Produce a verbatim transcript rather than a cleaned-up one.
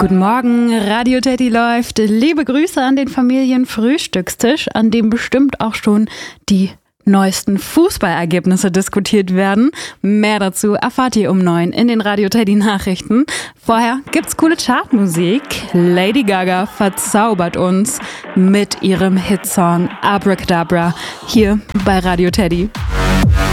Guten Morgen, Radio Teddy läuft. Liebe Grüße an den Familienfrühstückstisch, an dem bestimmt auch schon die neuesten Fußballergebnisse diskutiert werden. Mehr dazu erfahrt ihr um neun in den Radio Teddy Nachrichten. Vorher gibt's coole Chartmusik. Lady Gaga verzaubert uns mit ihrem Hitsong Abracadabra hier bei Radio Teddy.